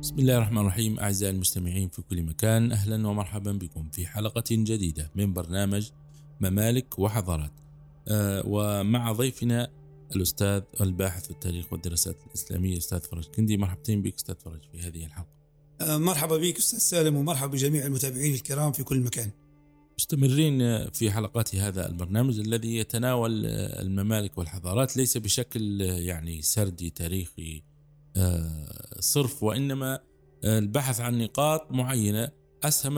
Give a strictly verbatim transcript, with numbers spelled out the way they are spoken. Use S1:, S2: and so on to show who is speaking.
S1: بسم الله الرحمن الرحيم. أعزائي المستمعين في كل مكان، أهلا ومرحبا بكم في حلقة جديدة من برنامج ممالك وحضارات، آه ومع ضيفنا الأستاذ الباحث في التاريخ والدراسات الإسلامية أستاذ فرج كندي. مرحبتين بك أستاذ فرج في هذه الحلقة.
S2: آه مرحبا بك أستاذ سالم، ومرحبا بجميع المتابعين الكرام في كل مكان.
S1: مستمرين في حلقات هذا البرنامج الذي يتناول الممالك والحضارات ليس بشكل يعني سردي تاريخي صرف، وإنما البحث عن نقاط معينة أسهم